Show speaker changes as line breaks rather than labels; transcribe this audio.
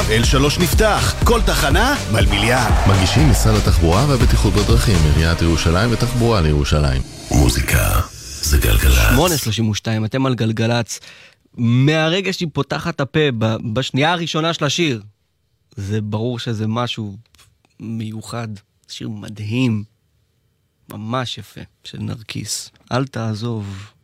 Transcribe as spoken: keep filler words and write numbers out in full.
אל שלוש נפתח, כל תחנה מלמיליאן.
מגישים משרד התחבורה והבטיחות בדרכים, עיריית ירושלים ותחבורה לירושלים.
מוזיקה זה גלגלצ.
שמונה שלושים ושתיים, אתם על גלגלצ. מהרגע שהיא פותחת הפה בשנייה הראשונה של השיר, זה ברור שזה משהו מיוחד. שיר מדהים, ממש יפה, של נרקיס. אל תעזוב.